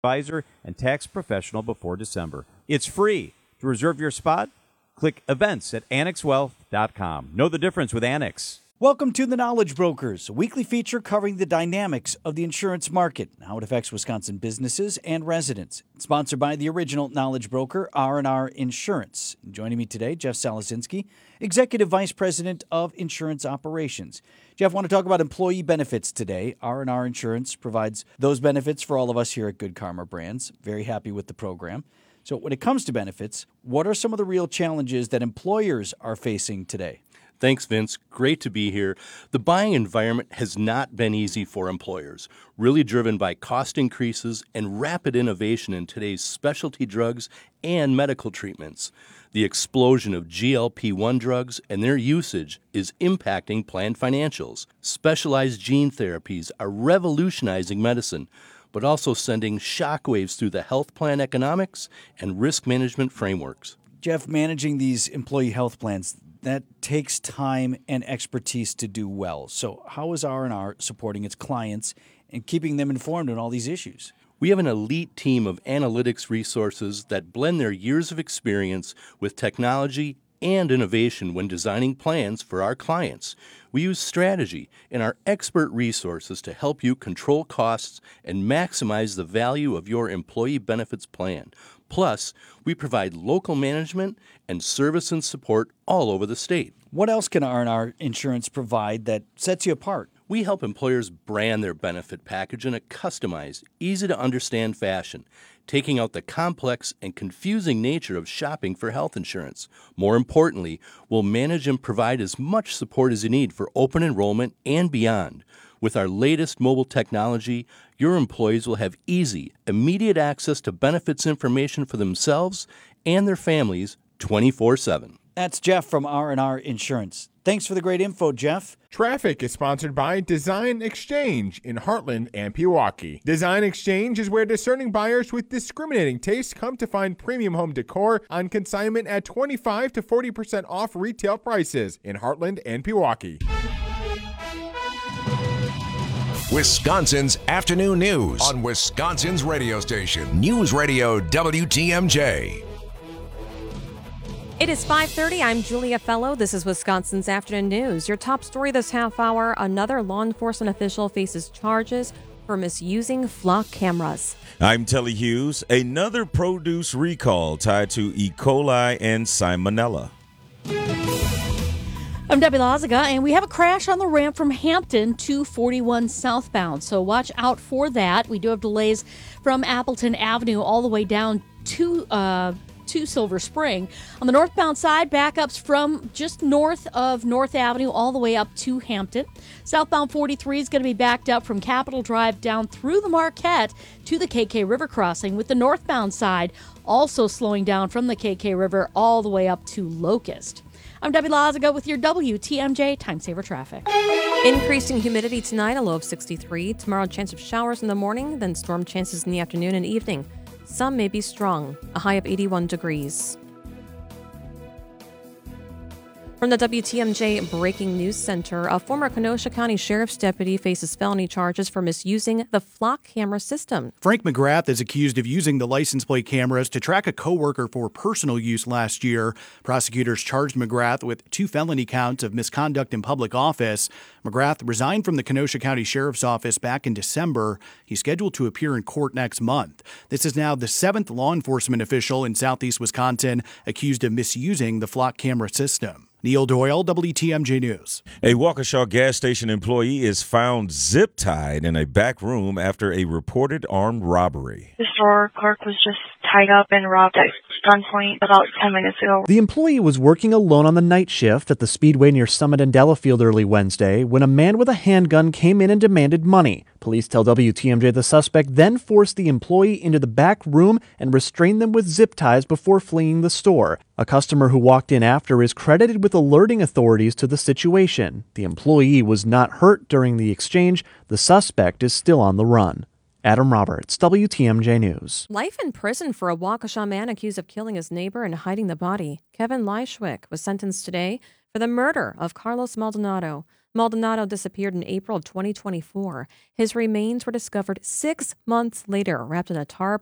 advisor and tax professional before December. It's free. To reserve your spot, click events at annexwealth.com. Know the difference with Annex. Welcome to The Knowledge Brokers, a weekly feature covering the dynamics of the insurance market, how it affects Wisconsin businesses and residents. It's sponsored by the original Knowledge Broker, R&R Insurance. Joining me today, Jeff Salasinski, Executive Vice President of Insurance Operations. Jeff, I want to talk about employee benefits today. R&R Insurance provides those benefits for all of us here at Good Karma Brands. Very happy with the program. So when it comes to benefits, what are some of the real challenges that employers are facing today? Thanks, Vince. Great to be here. The buying environment has not been easy for employers, really driven by cost increases and rapid innovation in today's specialty drugs and medical treatments. The explosion of GLP-1 drugs and their usage is impacting plan financials. Specialized gene therapies are revolutionizing medicine, but also sending shockwaves through the health plan economics and risk management frameworks. Jeff, managing these employee health plans, that takes time and expertise to do well. So how is R&R supporting its clients and keeping them informed on all these issues? We have an elite team of analytics resources that blend their years of experience with technology and innovation when designing plans for our clients. We use strategy and our expert resources to help you control costs and maximize the value of your employee benefits plan. Plus, we provide local management and service and support all over the state. What else can R&R Insurance provide that sets you apart? We help employers brand their benefit package in a customized, easy-to-understand fashion, taking out the complex and confusing nature of shopping for health insurance. More importantly, we'll manage and provide as much support as you need for open enrollment and beyond. With our latest mobile technology, your employees will have easy, immediate access to benefits information for themselves and their families 24/7. That's Jeff from R&R Insurance. Thanks for the great info, Jeff. Traffic is sponsored by Design Exchange in Heartland and Pewaukee. Design Exchange is where discerning buyers with discriminating tastes come to find premium home decor on consignment at 25 to 40% off retail prices in Heartland and Pewaukee. Wisconsin's afternoon news on Wisconsin's radio station, News Radio WTMJ. It is 5:30. I'm Julia Fellow. This is Wisconsin's afternoon news. Your top story this half hour: another law enforcement official faces charges for misusing flock cameras. I'm Telly Hughes. Another produce recall tied to E. coli and Salmonella. I'm Debbie Lazaga, and we have a crash on the ramp from Hampton to 41 southbound, so watch out for that. We do have delays from Appleton Avenue all the way down to Silver Spring. On the northbound side, backups from just north of North Avenue all the way up to Hampton. Southbound 43 is going to be backed up from Capitol Drive down through the Marquette to the KK River crossing, with the northbound side also slowing down from the KK River all the way up to Locust. I'm Debbie Lazaga with your WTMJ Time Saver Traffic. Increasing humidity tonight, a low of 63. Tomorrow, chance of showers in the morning, then storm chances in the afternoon and evening. Some may be strong, a high of 81 degrees. From the WTMJ Breaking News Center, a former Kenosha County Sheriff's deputy faces felony charges for misusing the flock camera system. Frank McGrath is accused of using the license plate cameras to track a coworker for personal use last year. Prosecutors charged McGrath with 2 felony counts of misconduct in public office. McGrath resigned from the Kenosha County Sheriff's Office back in December. He's scheduled to appear in court next month. This is now the 7th law enforcement official in southeast Wisconsin accused of misusing the flock camera system. Neil Doyle, WTMJ News. A Waukesha gas station employee is found zip-tied in a back room after a reported armed robbery. The store clerk was just tied up and robbed at gunpoint about 10 minutes ago. The employee was working alone on the night shift at the Speedway near Summit and Delafield early Wednesday when a man with a handgun came in and demanded money. Police tell WTMJ the suspect then forced the employee into the back room and restrained them with zip ties before fleeing the store. A customer who walked in after is credited with alerting authorities to the situation. The employee was not hurt during the exchange. The suspect is still on the run. Adam Roberts, WTMJ News. Life in prison for a Waukesha man accused of killing his neighbor and hiding the body. Kevin Leishwick was sentenced today for the murder of Carlos Maldonado. Maldonado disappeared in April of 2024. His remains were discovered 6 months later, wrapped in a tarp